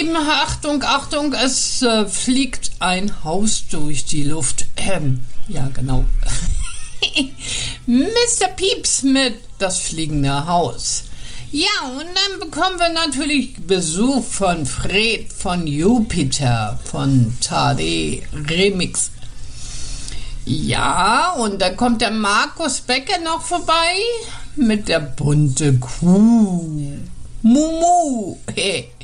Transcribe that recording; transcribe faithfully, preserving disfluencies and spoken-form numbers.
Achtung, Achtung, es äh, fliegt ein Haus durch die Luft. Ähm, ja, genau. Mister Pieps mit das fliegende Haus. Ja, und dann bekommen wir natürlich Besuch von Fred von Jupiter, von Tade Remix. Ja, und dann kommt der Markus Becker noch vorbei mit der bunte Kuh. Mumu. Hey.